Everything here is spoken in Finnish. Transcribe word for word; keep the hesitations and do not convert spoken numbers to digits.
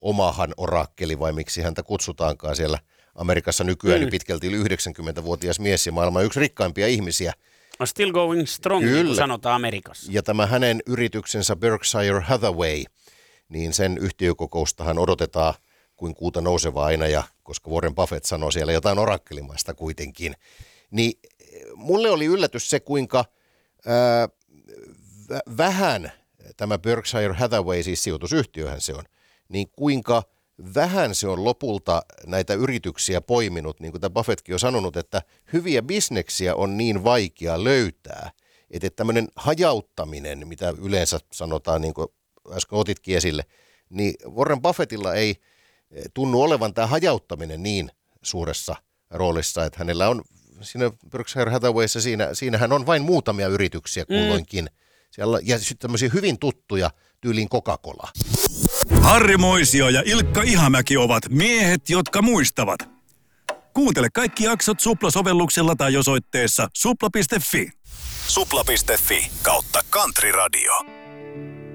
Omahan orakkeli, vai miksi häntä kutsutaankaan siellä Amerikassa nykyään, Mm. niin pitkälti yli yhdeksänkymmentävuotias mies ja maailman yksi rikkaimpia ihmisiä. Still going strong, niin kuin sanotaan Amerikassa. Ja tämä hänen yrityksensä Berkshire Hathaway, niin sen yhtiökokoustahan odotetaan kuin kuuta nousevaa aina, ja koska Warren Buffett sanoo siellä jotain orakkelimaista kuitenkin, niin mulle oli yllätys se, kuinka ää, vähän tämä Berkshire Hathaway, siis sijoitusyhtiöhän se on, niin kuinka vähän se on lopulta näitä yrityksiä poiminut, niin kuin tämä Buffettkin on sanonut, että hyviä bisneksiä on niin vaikea löytää, että tämmöinen hajauttaminen, mitä yleensä sanotaan, niin kuin äsken otitkin esille, niin Warren Buffettilla ei tunnu olevan tämä hajauttaminen niin suuressa roolissa, että hänellä on siinä Berkshire Hathawayssa, siinä, siinähän on vain muutamia yrityksiä kulloinkin, mm. siellä, ja sitten tämmöisiä hyvin tuttuja tyyliin Coca-Cola. Harri Moisio ja Ilkka Ihamäki ovat miehet, jotka muistavat. Kuuntele kaikki jaksot Supla-sovelluksella tai osoitteessa supla piste fi. supla piste fi kautta Country Radio.